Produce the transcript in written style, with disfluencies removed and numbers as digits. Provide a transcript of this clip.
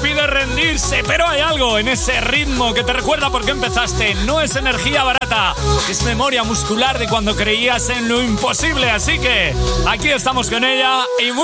pide rendirse, pero hay algo en ese ritmo que te recuerda por qué empezaste. No es energía barata, es memoria muscular de cuando creías en lo imposible. Así que aquí estamos con ella y muy